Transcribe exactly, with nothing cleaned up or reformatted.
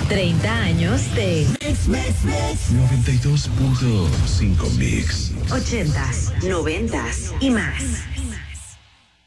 treinta años de noventa y dos punto cinco Mix. ochentas, noventas y más.